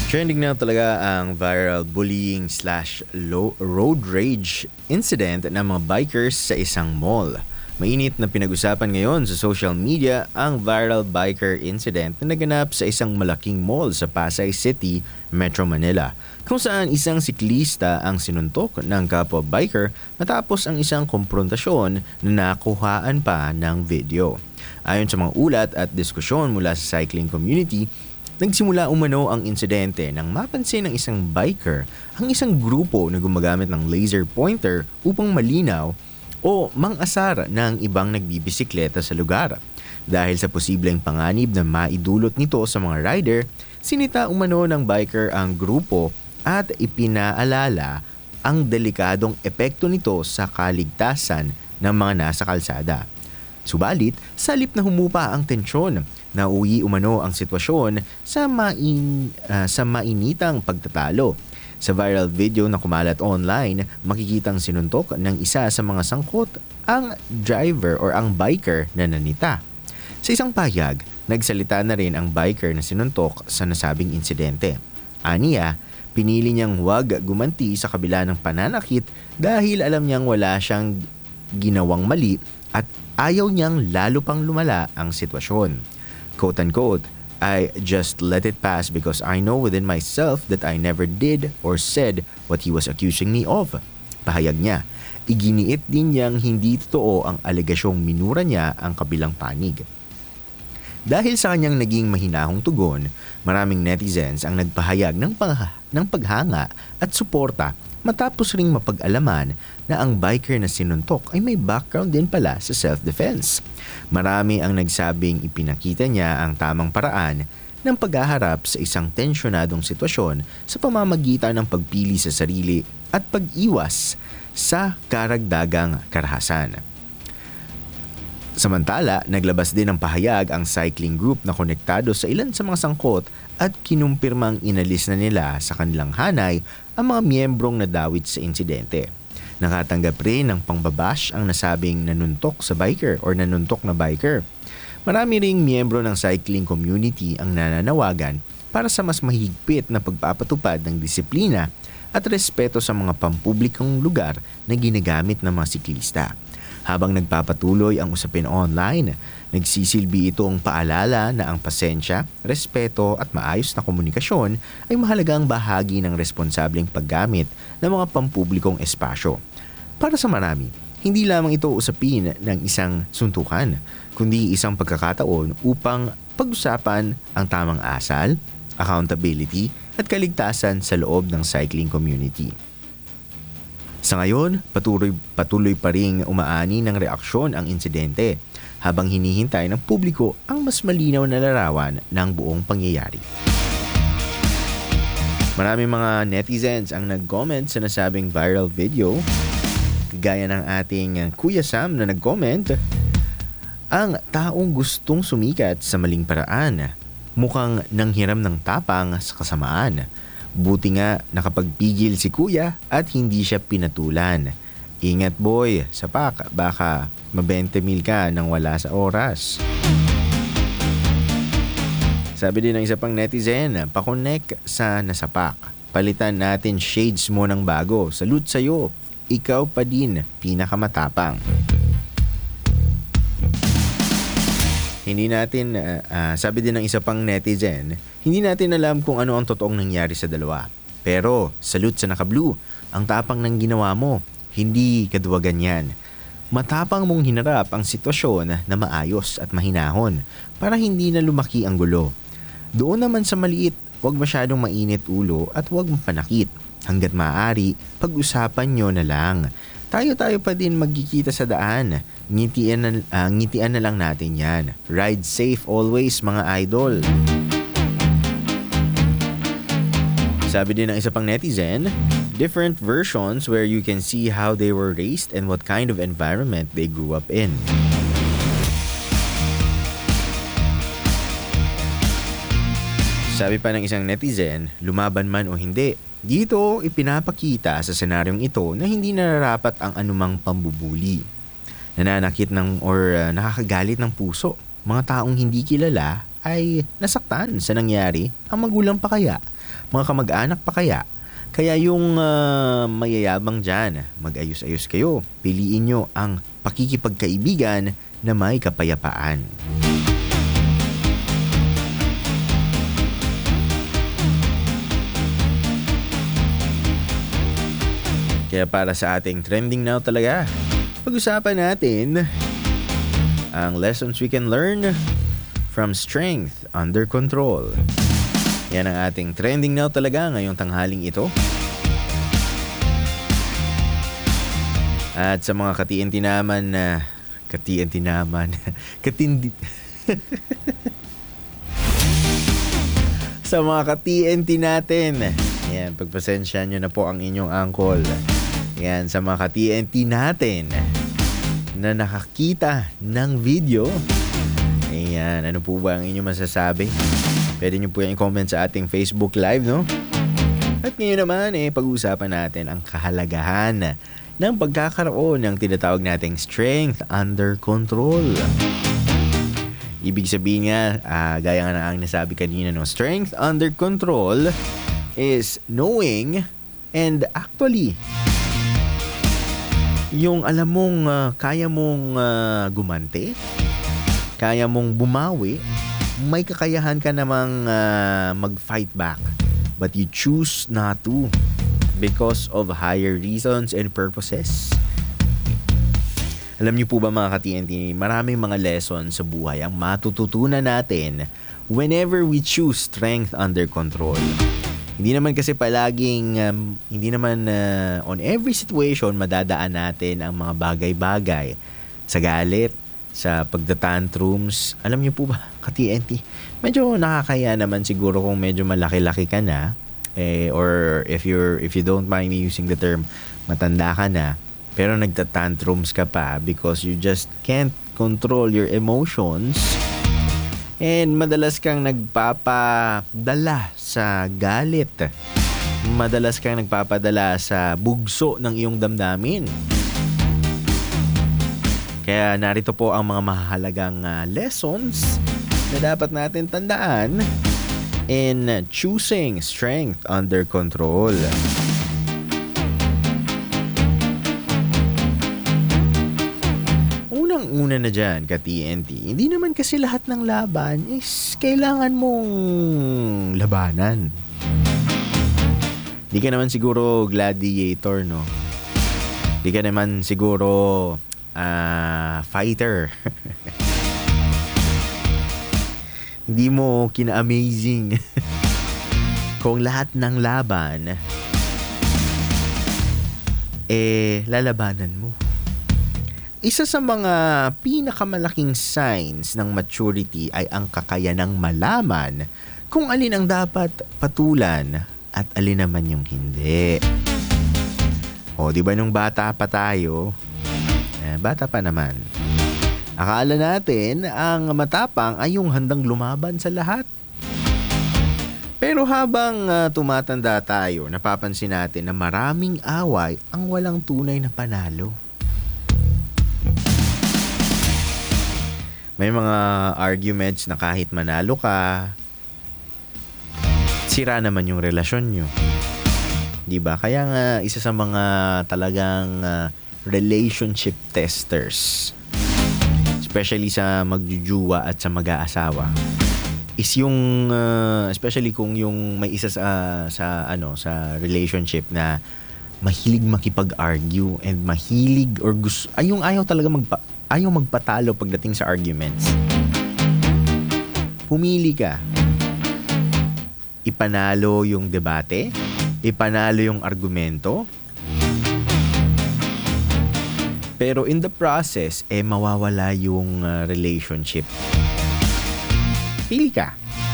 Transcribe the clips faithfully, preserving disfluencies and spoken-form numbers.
Trending na talaga ang viral bullying slash low road rage incident ng mga bikers sa isang mall. Mainit na pinag-usapan ngayon sa social media ang viral biker incident na naganap sa isang malaking mall sa Pasay City, Metro Manila, kung saan isang siklista ang sinuntok ng kapwa biker matapos ang isang komprontasyon na nakuhaan pa ng video. Ayon sa mga ulat at diskusyon mula sa cycling community, nagsimula umano ang insidente nang mapansin ng isang biker ang isang grupo na gumagamit ng laser pointer upang malinaw o mang-asar ng ibang nagbibisikleta sa lugar. Dahil sa posibleng panganib na maidulot nito sa mga rider, sinita umano ng biker ang grupo at ipinaalala ang delikadong epekto nito sa kaligtasan ng mga nasa kalsada. Subalit, salip na humupa ang tensyon, nauwi umano ang sitwasyon sa, main, uh, sa mainitang pagtatalo. Sa viral video na kumalat online, makikitang sinuntok ng isa sa mga sangkot ang driver or ang biker na nanita. Sa isang pahayag, nagsalita na rin ang biker na sinuntok sa nasabing insidente. Aniya, pinili niyang huwag gumanti sa kabila ng pananakit dahil alam niyang wala siyang ginawang mali at ayaw niyang lalo pang lumala ang sitwasyon. Quote-unquote, "I just let it pass because I know within myself that I never did or said what he was accusing me of." Pahayag niya, iginiit din niyang hindi totoo ang alegasyong minura niya ang kabilang panig. Dahil sa kanyang naging mahinahong tugon, maraming netizens ang nagpahayag ng, pang- ng paghanga at suporta matapos ring mapag-alaman na ang biker na sinuntok ay may background din pala sa self-defense. Marami ang nagsabing ipinakita niya ang tamang paraan ng paghaharap sa isang tensyonadong sitwasyon sa pamamagitan ng pagpili sa sarili at pag-iwas sa karagdagang karahasan. Samantala, naglabas din ng pahayag ang cycling group na konektado sa ilan sa mga sangkot at kinumpirmang inalis na nila sa kanilang hanay ang mga miyembrong nadawit sa insidente. Nakatanggap rin ng pangbabash ang nasabing nanuntok sa biker or nanuntok na biker. Marami ring miyembro ng cycling community ang nananawagan para sa mas mahigpit na pagpapatupad ng disiplina at respeto sa mga pampublikong lugar na ginagamit ng mga siklista. Habang nagpapatuloy ang usapin online, nagsisilbi ito ang paalala na ang pasensya, respeto at maayos na komunikasyon ay mahalagang bahagi ng responsableng paggamit ng mga pampublikong espasyo. Para sa marami, hindi lamang ito usapin ng isang suntukan, kundi isang pagkakataon upang pag-usapan ang tamang asal, accountability at kaligtasan sa loob ng cycling community. Sa ngayon, patuloy, patuloy pa ring umaani ng reaksyon ang insidente habang hinihintay ng publiko ang mas malinaw na larawan ng buong pangyayari. Maraming mga netizens ang nag-comment sa nasabing viral video. Gaya ng ating Kuya Sam na nag-comment, ang taong gustong sumikat sa maling paraan, mukhang nanghiram ng tapang sa kasamaan. Buti nga nakapagpigil si Kuya at hindi siya pinatulan. Ingat boy, sapak, baka mabente mil ka nang wala sa oras. Sabi din ng isa pang netizen, pakonek sa nasapak. Palitan natin shades mo ng bago. Salute sa'yo, ikaw pa din pinakamatapang. Hindi natin, uh, uh, sabi din ng isa pang netizen, hindi natin alam kung ano ang totoong nangyari sa dalawa. Pero, salute sa naka-blue, ang tapang ng ginawa mo, hindi kaduwagan yan. Matapang mong hinarap ang sitwasyon na maayos at mahinahon para hindi na lumaki ang gulo. Doon naman sa maliit, huwag masyadong mainit ulo at huwag mapanakit. Hanggat maaari, pag-usapan nyo na lang. Tayo-tayo pa din magkikita sa daan. Ngitian na, uh, ngitian na lang natin yan. Ride safe always mga idol. Sabi din ng isa pang netizen, different versions where you can see how they were raised and what kind of environment they grew up in. Sabi pa ng isang netizen, lumaban man o hindi, dito ipinapakita sa senaryong ito na hindi nararapat ang anumang pambubuli. Nananakit ng or uh, nakakagalit ng puso, mga taong hindi kilala ay nasaktan sa nangyari, ang magulang pa kaya, mga kamag-anak pa kaya. Kaya yung uh, mayayabang dyan, mag-ayos-ayos kayo. Piliin nyo ang pakikipagkaibigan na may kapayapaan. Kaya para sa ating trending now talaga, pag-usapan natin ang lessons we can learn from strength under control. Yan ang ating trending now talaga ngayong tanghaling ito. At sa mga ka-T N T naman na uh, ka-T N T naman katindi sa mga ka-T N T natin, yan, pagpasensya nyo na po ang inyong angkol. Yan, sa mga ka-T N T natin na nakakita ng video, ayan, ano po ba ang inyong masasabi? Pwede nyo po yung i-comment sa ating Facebook Live, no? At ngayon naman, eh, pag-uusapan natin ang kahalagahan ng pagkakaroon ng tinatawag nating strength under control. Ibig sabihin nga, uh, gaya nga na ang nasabi kanina, no? Strength under control is knowing and actually yung alam mong uh, kaya mong uh, gumante, kaya mong bumawi, may kakayahan ka namang uh, mag-fight back, but you choose not to because of higher reasons and purposes. Alam niyo po ba mga ka-T N T, maraming mga lessons sa buhay ang matututunan natin whenever we choose strength under control. Hindi naman kasi palaging, um, hindi naman uh, on every situation madadaan natin ang mga bagay-bagay. Sa galit, sa pagda-tantrums. Alam niyo po ba, ka-T N T, medyo nakakaya naman siguro kung medyo malaki-laki ka na, eh, or if you're, if you don't mind me using the term, matanda ka na, pero nagta-tantrums ka pa because you just can't control your emotions. And madalas kang nagpapadala sa galit. Madalas kang nagpapadala sa bugso ng iyong damdamin. Kaya narito po ang mga mahalagang uh, lessons na dapat natin tandaan in choosing strength under control. Una na dyan, ka-T N T, hindi naman kasi lahat ng laban is kailangan mong labanan. Di ka naman siguro gladiator, no? Di ka naman siguro uh, fighter. Hindi mo kina-amazing kung lahat ng laban eh lalabanan mo. Isa sa mga pinakamalaking signs ng maturity ay ang kakayanang malaman kung alin ang dapat patulan at alin naman yung hindi. O, di ba nung bata pa tayo, eh, bata pa naman, akala natin ang matapang ay yung handang lumaban sa lahat. Pero habang uh, tumatanda tayo, napapansin natin na maraming away ang walang tunay na panalo. May mga arguments na kahit manalo ka, sira naman yung relasyon nyo. Diba? Kaya nga, isa sa mga talagang uh, relationship testers, especially sa magjujuwa at sa mag-aasawa, is yung, uh, especially kung yung may isa sa, sa, ano, sa relationship na mahilig makipag-argue and mahilig or gusto, ay yung ayaw talaga magpa, ayaw magpatalo pagdating sa arguments. Pumili ka. Ipanalo yung debate, ipanalo yung argumento, pero in the process, eh mawawala yung uh, relationship. Pili ka.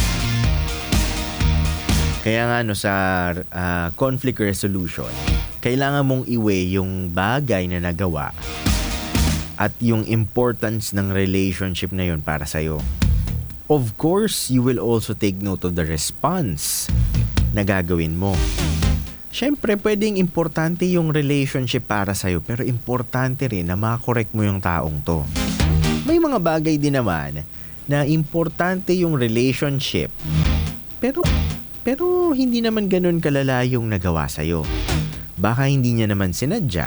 Kaya nga no, sa uh, conflict resolution, kailangan mong i-weigh yung bagay na nagawa at yung importance ng relationship na yun para sa'yo. Of course, you will also take note of the response na gagawin mo. Siyempre, pwedeng importante yung relationship para sa'yo, pero importante rin na makakorek mo yung taong to. May mga bagay din naman na importante yung relationship. Pero, pero hindi naman ganun kalala yung nagawa sa'yo. Baka hindi niya naman sinadya